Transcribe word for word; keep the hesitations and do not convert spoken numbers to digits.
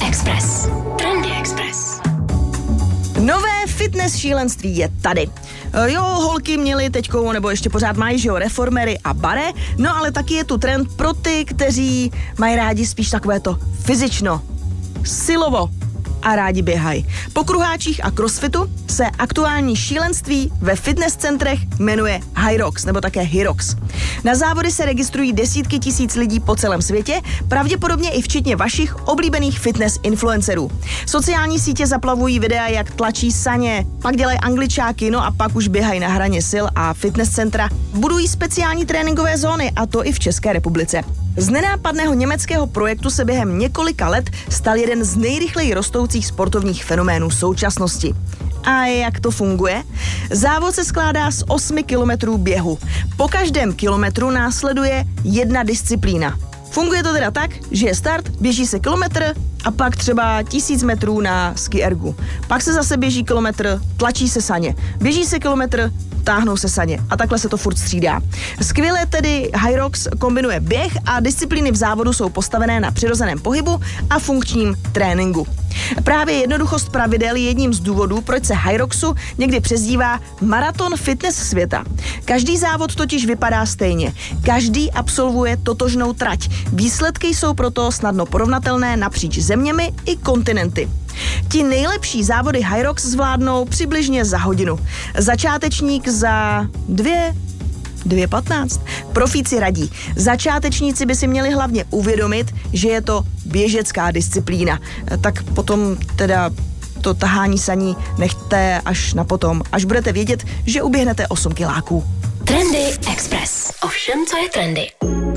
Express. Trendy Express. Nové fitness šílenství je tady. Jo, holky měly teďkou, nebo ještě pořád mají, že jo, reformery a bare, no ale taky je tu trend pro ty, kteří mají rádi spíš takové to fyzično, silovo a rádi běhají. Po kruháčích a crossfitu se aktuální šílenství ve fitness centrech jmenuje Hyrox, nebo také Hyrox. Na závody se registrují desítky tisíc lidí po celém světě, pravděpodobně i včetně vašich oblíbených fitness influencerů. Sociální sítě zaplavují videa, jak tlačí saně, pak dělají angličáky, no a pak už běhají na hraně sil a fitness centra budují speciální tréninkové zóny, a to i v České republice. Z nenápadného německého projektu se během několika let stal jeden z nejrychleji rostoucích sportovních fenoménů současnosti. A jak to funguje? Závod se skládá z osmi kilometrů běhu. Po každém kilometru následuje jedna disciplína. Funguje to teda tak, že je start, běží se kilometr a pak třeba tisíc metrů na ski ergu. Pak se zase běží kilometr, tlačí se saně. Běží se kilometr, táhnou se saně. A takhle se to furt střídá. Skvěle tedy Hyrox kombinuje běh a disciplíny v závodu jsou postavené na přirozeném pohybu a funkčním tréninku. Právě jednoduchost pravidel je jedním z důvodů, proč se Hyroxu někdy přezdívá maraton fitness světa. Každý závod totiž vypadá stejně. Každý absolvuje totožnou trať. Výsledky jsou proto snadno porovnatelné napříč zeměmi i kontinenty. Ti nejlepší závody Hyrox zvládnou přibližně za hodinu. Začátečník za dvě, dvě patnáct. Profíci radí. Začátečníci by si měli hlavně uvědomit, že je to běžecká disciplína. Tak potom teda to tahání saní nechte až na potom, až budete vědět, že uběhnete osm kiláků. Trendy Express. Ovšem, co je trendy.